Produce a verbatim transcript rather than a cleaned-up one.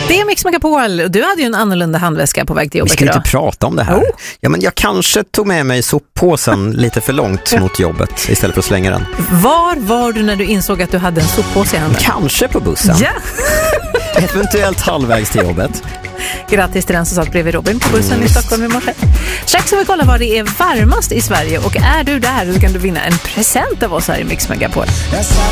Det är Mix Megapol. Du hade ju en annorlunda handväska på väg till jobbet. Vi ska idag. inte prata om det här. Oh. Ja, men jag kanske tog med mig soppåsen lite för långt mot jobbet istället för att slänga den. Var var du när du insåg att du hade en soppåse i handen? Kanske på bussen. Ja! Eventuellt halvvägs till jobbet. Grattis till den som satt bredvid Robin på bussen i Stockholm i morse. Strax ska vi kolla vad det är varmast i Sverige. Och är du där så kan du vinna en present av oss här i Mix Megapol.